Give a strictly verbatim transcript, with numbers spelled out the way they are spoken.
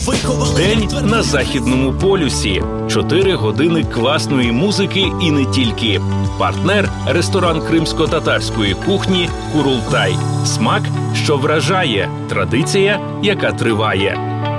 День на Західному полюсі. Чотири години класної музики і не тільки. Партнер – ресторан кримсько-татарської кухні «Курултай». Смак, що вражає. Традиція, яка триває.